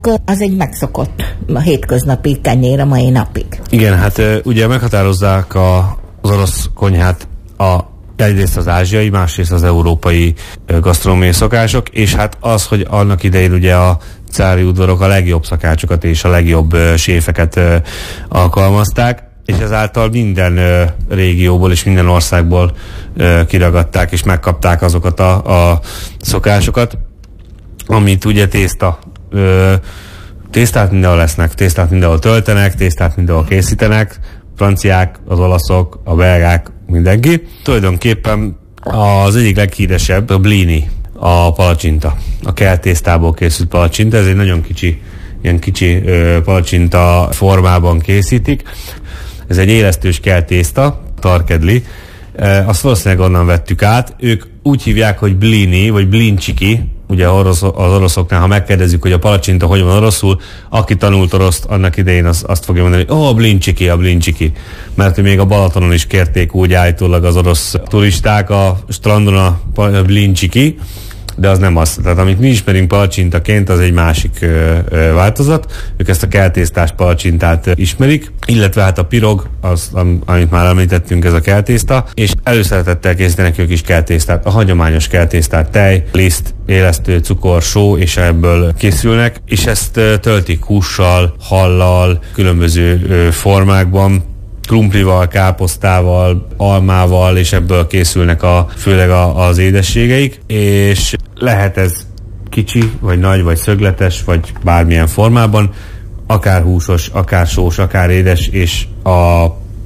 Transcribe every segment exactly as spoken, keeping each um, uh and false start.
Az egy megszokott a hétköznapi kenyér a mai napig. Igen, hát ugye meghatározzák a, az orosz konyhát a egyrészt az ázsiai, másrészt az európai gasztronómiai szokások, és hát az, hogy annak idején ugye a cári udvarok a legjobb szakácsokat és a legjobb séfeket alkalmazták, és ezáltal minden ö, régióból és minden országból ö, kiragadták és megkapták azokat a, a szokásokat, amit ugye tészta. Ö, tésztát mindenhol lesznek, tésztát mindenhol töltenek, tésztát mindenhol készítenek, franciák, az olaszok, a belgák, mindenki. Tulajdonképpen az egyik leghíresebb a blini, a palacsinta. A keltésztából készült palacsinta, ez egy nagyon kicsi, ilyen kicsi ö, palacsinta formában készítik. Ez egy élesztős keltészta, tarkedli. E, azt valószínűleg onnan vettük át. Ők úgy hívják, hogy blini, vagy blincsiki. Ugye orosz, az oroszoknál, ha megkérdezzük, hogy a palacsinta hogy van oroszul, aki tanult oroszt annak idején, az, azt fogja mondani, hogy ó, oh, blincsiki, a blincsiki. Mert még a Balatonon is kérték úgy állítólag az orosz turisták a strandon a blincsiki, de az nem az. Tehát amit mi ismerünk palacsintaként, az egy másik ö, ö, változat. Ők ezt a keltésztás palacsintát ö, ismerik, illetve hát a pirog, az, am, amit már említettünk, ez a keltészta, és előszeretettel készítenek ők is keltésztát, a hagyományos keltésztát, tej, liszt, élesztő, cukor, só, és ebből készülnek, és ezt ö, töltik hússal, hallal, különböző ö, formákban, krumplival, káposztával, almával, és ebből készülnek a, főleg a, az édességeik, és lehet ez kicsi, vagy nagy, vagy szögletes, vagy bármilyen formában, akár húsos, akár sós, akár édes, és a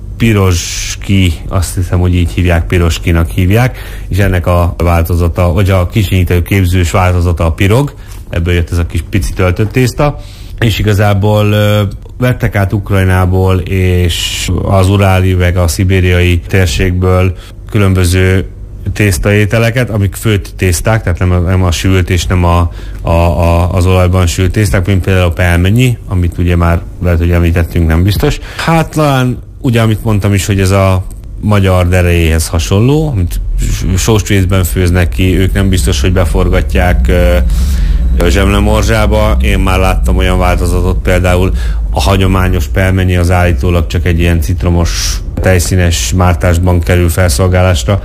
piroski, azt hiszem, hogy így hívják, piroskinak hívják, és ennek a változata, vagy a kisinyítő képzős változata a pirog, ebből jött ez a kis pici töltött tészta, és igazából vettek át Ukrajnából és az uráli, meg a szibériai térségből különböző tésztaételeket, amik főtt tészták, tehát nem a, nem a sült és nem a, a, a, az olajban sült tészták, mint például a pelmenyi, amit ugye már lehet, hogy említettünk, nem biztos. Hát talán ugye, amit mondtam is, hogy ez a magyar derejéhez hasonló, amit sós vízben főznek ki, ők nem biztos, hogy beforgatják a zsemlemorzsába. Én már láttam olyan változatot, például a hagyományos pelmennyi az állítólag csak egy ilyen citromos, tejszínes mártásban kerül felszolgálásra,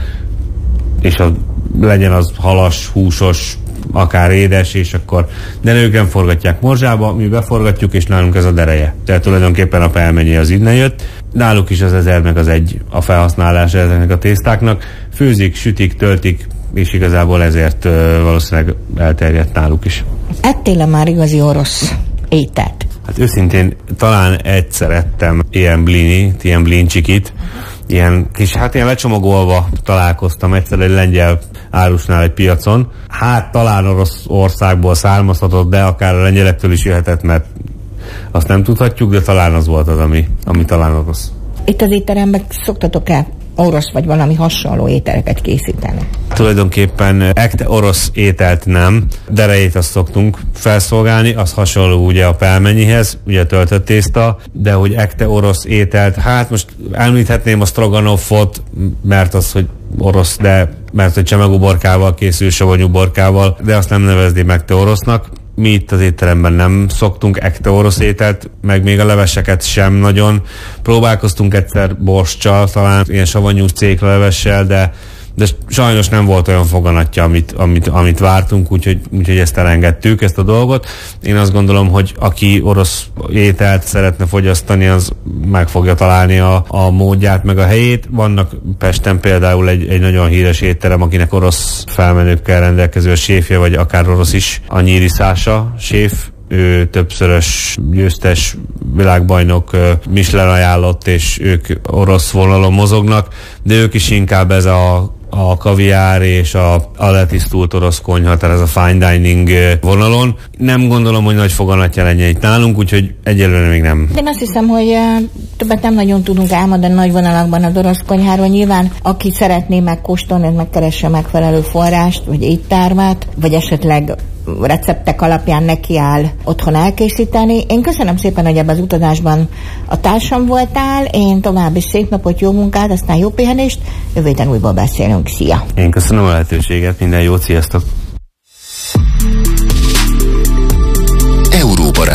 és az, legyen az halas, húsos, akár édes, és akkor de ők nem forgatják morzsába, mi beforgatjuk, és nálunk ez a dereje. Tehát tulajdonképpen a pelmennyi az innen jött. Náluk is az ezer meg az egy a felhasználása ezeknek a tésztáknak. Főzik, sütik, töltik, és igazából ezért uh, valószínűleg elterjedt náluk is. Ettél-e már igazi orosz ételt? Hát őszintén talán egyszer ettem ilyen blinit, ilyen blincsikit, ilyen kis, hát ilyen lecsomagolva találkoztam egyszer egy lengyel árusnál egy piacon. Hát talán orosz országból származhatott, de akár a lengyelektől is jöhetett, mert azt nem tudhatjuk, de talán az volt az, ami, ami talán orosz. Itt az étteremben szoktatok-e orosz vagy valami hasonló ételeket készíteni? Tulajdonképpen ekte orosz ételt nem, derejét azt szoktunk felszolgálni, az hasonló ugye a pelmennyihez, ugye a töltött tészta, de hogy ekte orosz ételt, hát most említhetném a stroganoffot, mert az, hogy orosz, de mert hogy csemegúborkával készül, savanyú borkával, de azt nem nevezném ekte orosznak. Mi itt az étteremben nem szoktunk ekte orosz ételt, meg még a leveseket sem nagyon. Próbálkoztunk egyszer borssal, talán ilyen savanyú céklelevessel, de, de sajnos nem volt olyan foganatja, amit, amit, amit vártunk, úgyhogy, úgyhogy ezt elengedtük, ezt a dolgot. Én azt gondolom, hogy aki orosz ételt szeretne fogyasztani, az meg fogja találni a, a módját, meg a helyét. Vannak Pesten például egy, egy nagyon híres étterem, akinek orosz felmenőkkel rendelkező a séfje, vagy akár orosz is, a Nyíri Szása séf. Ő többszörös győztes világbajnok, Michelin ajánlott, és ők orosz vonalon mozognak, de ők is inkább ez a a kaviár és a, a letisztult orosz konyha, tehát ez a fine dining vonalon. Nem gondolom, hogy nagy foganatja legyen itt nálunk, úgyhogy egyelőre még nem. Én azt hiszem, hogy uh, többet nem nagyon tudunk álmodani nagy vonalakban az orosz konyháról. Nyilván, aki szeretné megkóstolni, az megkeresse megfelelő forrást, vagy éttermet, vagy esetleg receptek alapján nekiáll otthon elkészíteni. Én köszönöm szépen, hogy ebben az utazásban a társam voltál. Én további szép napot, jó munkát, aztán jó pihenést. Jövő héten újból beszélünk. Szia! Én köszönöm a lehetőséget, minden jót, sziasztok! Európa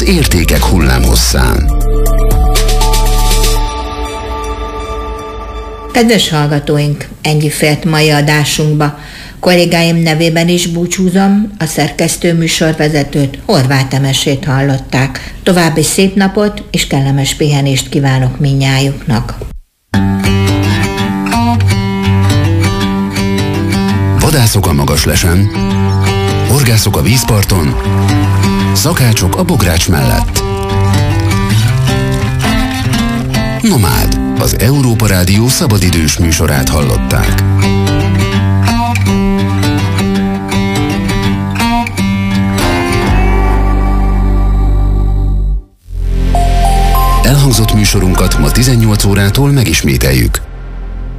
az értékek hullámhosszán. Kedves hallgatóink, ennyi fért mai adásunkba. Kollégáim nevében is búcsúzom, a szerkesztő műsorvezetőt, Horváth Temesét hallották. További szép napot és kellemes pihenést kívánok mindnyájuknak. Vadászok a Magaslesen, horgászok a vízparton, szakácsok a bogrács mellett. Nomád, az Európa Rádió szabadidős műsorát hallották. Elhangzott műsorunkat ma tizennyolc órától megismételjük.